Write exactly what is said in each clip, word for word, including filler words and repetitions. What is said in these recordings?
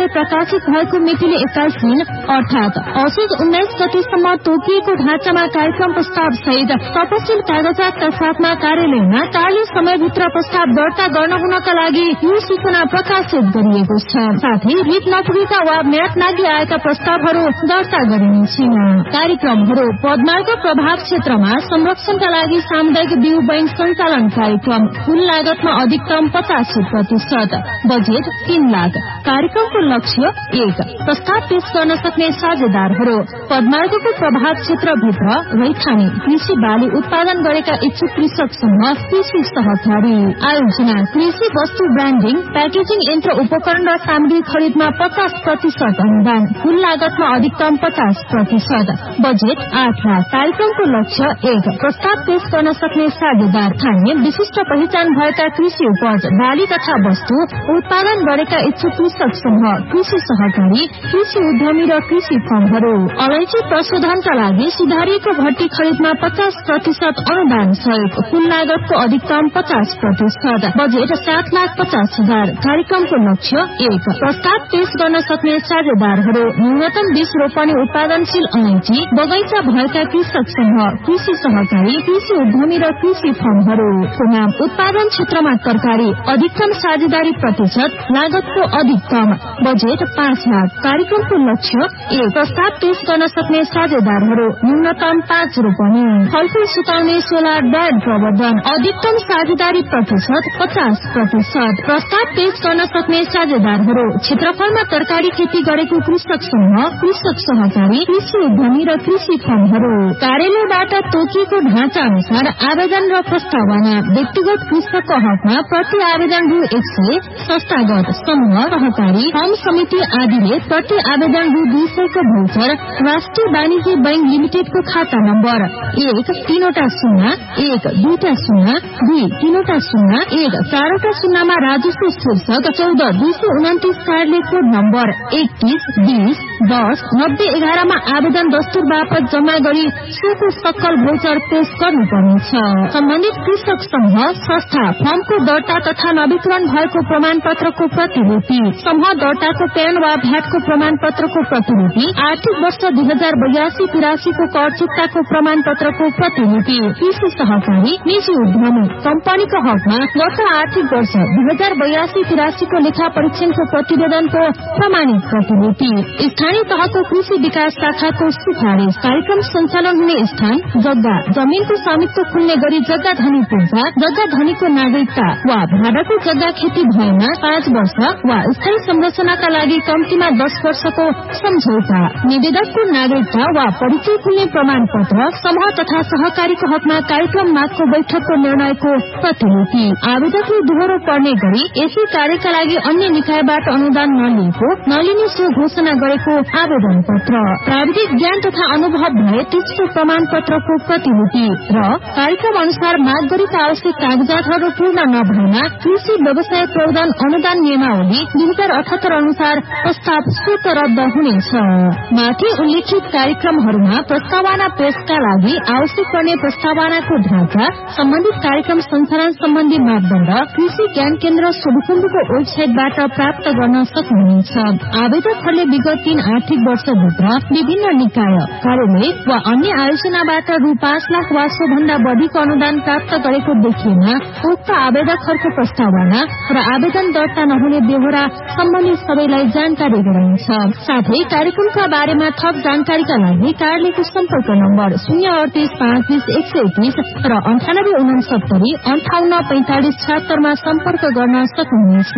प्रकाशित भएको मितिले एक्काइस दिन अर्थात असोज उन्नाइस गतेसम्म तोकिएको ढाँचामा कार्यक्रम प्रस्ताव सहित तपसिल कागजातका साथमा कार्यालयमा कार्य समयभित्र प्रस्ताव दर्ता गर्न हुनका लागि यो सूचना प्रकाशित गरिएको छ। साथै रिट नपुगेका वा म्याद नागी आएका प्रस्तावहरू दर्ता गरिनेछन्। कार्यक्रमहरू पदमार्ग प्रभाव क्षेत्रमा संरक्षणका लागि सामुदायिक बिउ बैंक सञ्चालन कार्यक्रम कुल लागतमा अधिकतम पचास प्रतिशत बजेट तीन लाख। कार्यक्रमको लक्ष्य एक प्रस्ताव पेश गर्न सक्ने साझेदारहरू पदमार्गको प्रभाव क्षेत्रभित्र रैथाने कृषि बाली उत्पादन गरेका इच्छुक कृषक समूह कृषि सहकारी। आयोजना कृषि वस्तु ब्रान्डिङ प्याकेजिङ यन्त्र उपकरण र सामग्री खरिदमा पचास प्रतिशत अनुदान कुल लागतमा अधिकतम पचास प्रतिशत बजेट आठ लाख। कार्यक्रमको लक्ष्य एक प्रस्ताव पेश गर्न सक्ने साझेदार स्थानीय विशिष्ट पहिचान भएका कृषि उपज बाली तथा वस्तु उत्पादन गरेका इच्छुक कृषक समूह कृषि सहकारी कृषि उद्यमी र कृषि फर्महरू। अलैँची प्रशोधनका लागि सुधारिएको भट्टी खरिदमा पचास प्रतिशत अनुदान सहयोग कुल लागतको अधिकतम पचास प्रतिशत बजेट सात लाख पचास हजार। कार्यक्रमको लक्ष्य एक प्रस्ताव पेश गर्न सक्ने साझेदारहरू न्यूनतम बीस रोपनी उत्पादनशील अलैँची बगैँचा भएका कृषक समूह कृषि सहकारी कृषि उद्यमी र कृषि फर्महरू। नाम उत्पादन क्षेत्रमा तरकारी अधिकतम साझेदारी प्रतिशत लागतको अधिकतम बजेट पाँच लाख। कार्यक्रमको लक्ष्य एक प्रस्ताव पेश गर्न सक्ने साझेदारहरू न्यूनतम पाँच रोपनी फलफूल सुकाउने सोलर ब्याड प्रवर्धन अधिकतम साझेदारी प्रतिशत पचास प्रतिशत। प्रस्ताव पेश गर्न सक्ने साझेदारहरू क्षेत्रफलमा तरकारी खेती गरेको कृषक समूह कृषक सहकारी कृषि उद्यमी र कृषि फर्महरू। कार्यालयबाट तोकिएको ढाँचा अनुसार आवेदन र प्रस्तावना व्यक्तिगत कृषकको हकमा प्रति आवेदन रु एक सय संस्थागत समूह सहकारी फर्म समिति आदिले प्रति आवेदन रु दुई सयको भौचर राष्ट्रिय वाणिज्य बैंक लिमिटेडको खाता नम्बर एक तीनवटा शून्य एक दुईटा शून्य दुई तीनवटा शून्य एक चारवटा शून्यमा राजस्व शीर्षक चौध दुई सय उन्तिस कार्यालय कोड नम्बर एकतीस बीस दस नब्बे एघारमा आवेदन दस्तुर बापत जम्मा गरी सोको सक्कल भौचर पेश गर्नुपर्नेछ। सम्बन्धित कृषक समूह संस्था फर्मको दर्ता तथा नवीकरण भएको प्रमाण पत्रको प्रतिलिपि समूह दर्ताको प्यान वा भ्याटको प्रमाण पत्रको प्रतिलिपि आर्थिक वर्ष दुई हजार बयासी तिरासीको कर चुक्ताको प्रमाण पत्रको प्रतिलिपि कृषि सहकारी निजी उद्यमी कम्पनीको हकमा गत आर्थिक वर्ष दुई हजार बयासी तिरासीको लेखा परीक्षणको प्रतिवेदनको प्रमाणित प्रतिलिपि स्थानीय तहको कृषि विकास शाखाको सिफारिश कार्यक्रम सञ्चालन हुने स्थान जग्गा जमीनको स्वामित्व खुल्ने गरी जग्गा धनी पूर्जा जग्गा धनीको नागरिकता वा भाडाको जग्गा खेती भएमा पाँच वर्ष वा स्थायी संरचनाका लागि कम्तीमा दस वर्षको सम्झौता निवेदकको नागरिकता वा परिचय खुल्ने प्रमाण पत्र समूह तथा सहकारीको हकमा कार्यक्रम मागको बैठकको निर्णयको प्रतिलिपि आवेदकले दोहोरो पर्ने गरी यसै कार्यका लागि अन्य निकायबाट अनुदान नलिएको नलिने सो घोषणा गरेको आवेदन पत्र प्राविधिक ज्ञान तथा अनुभव भए तेस्रो प्रमाण पत्रको प्रतिलिपि र कार्यक्रम अनुसार माग गरेका आवश्यक कागजातहरू पूर्ण नभएमा कृषि व्यवसाय प्रावधान अनुदान नियमावली दुई हजार अठहत्तर अनुसार प्रस्ताव स्वत रद्द हुनेछ। माथि उल्लेखित कार्यक्रमहरूमा प्रस्तावना पेशका लागि आवश्यक पर्ने प्रस्तावनाको ढाँचा सम्बन्धित कार्यक्रम सञ्चालन सम्बन्धी मापदण्ड कृषि ज्ञान केन्द्र सोलुखुम्बुको वेबसाइटबाट प्राप्त गर्न सक्नुहुनेछ। आवेदकहरूले विगत तीन आर्थिक वर्षभित्र विभिन्न निकाय कार्यालय वा अन्य आयोजनाबाट रु पाँच लाख वा सोभन्दा बढ़ीको अनुदान प्राप्त गरेको देखिएमा उक्त आवेदकहरूको प्रस्तावना र आवेदन दर्ता नहुने बेहोरा सम्बन्धी सबैलाई जानकारी गराइन्छ। साथै कार्यक्रमका बारेमा थप जानकारीका लागि कार्यालयको सम्पर्क नम्बर शून्य अडतीस पाँच बीस एक सय तीस र अन्ठानब्बे उनसत्तरी अन्ठाउन्न पैंतालिस छहत्तरमा सम्पर्क गर्न सक्नुहुनेछ।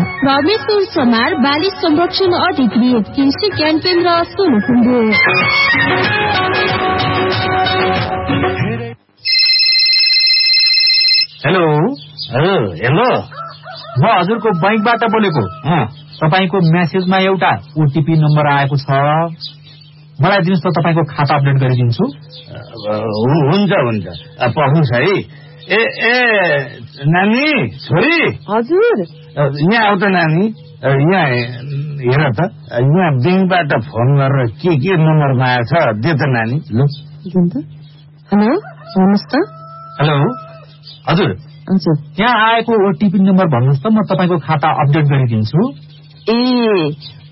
रमेश समार बाली संरक्षण अधिकृत कृषि ज्ञान केन्द्र सोलुखुम्बु। हेलो हजुर हेलो म हजुरको बैंकबाट बोलेको। तपाईको मेसेजमा एउटा ओटीपी नम्बर आएको छ, मलाई दिनुस् त तपाईको खाता अपडेट गरिदिन्छु। हुन्छ हुन्छ पक्नुहोस् है। ए ए नानी छोरी हजुर यहाँ आउ त नानी, यहाँ हेर त, यहाँ बैंकबाट फोन गरेर के के नम्बर मागेको छ दे त नानी। ल हेलो भन्नुहोस् त। हेलो हजुर हजुर यहाँ आएको ओटीपी नम्बर भन्नुहोस् त, म तपाईको खाता अपडेट गरिदिन्छु। ए